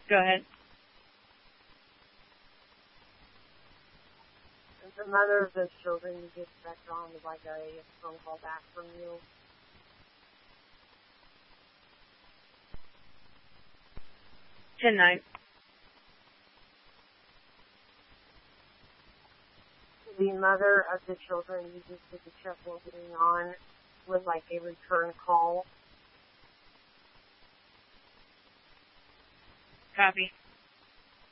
Go ahead. And the mother of those children you just expect on would like a phone call back from you. Tonight. The mother of the children you just did the check opening on would like a return call. Copy.